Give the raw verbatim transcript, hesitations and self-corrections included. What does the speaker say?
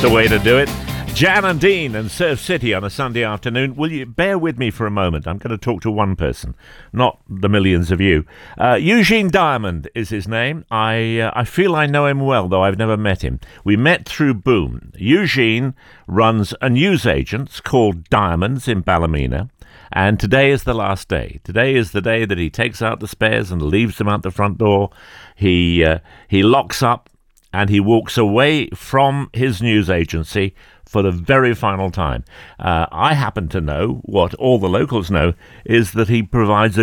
the way to do it. Jan and Dean and Surf City on a Sunday afternoon. Will you bear with me for a moment? I'm going to talk to one person, not the millions of you. Uh, Eugene Diamond is his name. I uh, I feel I know him well, though I've never met him. We met through Boom. Eugene runs a newsagent called Diamonds in Ballymena. And today is the last day. Today is the day that he takes out the spares and leaves them out the front door. He uh, he locks up and he walks away from his news agency for the very final time. Uh, I happen to know, what all the locals know, is that he provides a